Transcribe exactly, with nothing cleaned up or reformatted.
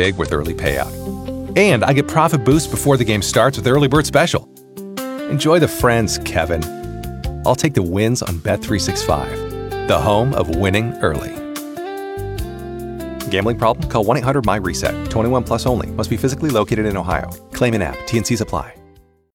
big with early payout. And I get profit boosts before the game starts with Early Bird Special. Enjoy the friends, Kevin. I'll take the wins on Bet three sixty-five, the home of winning early. Gambling problem? Call one eight hundred M Y RESET. twenty-one plus only. Must be physically located in Ohio. Claim in app. T N Cs apply.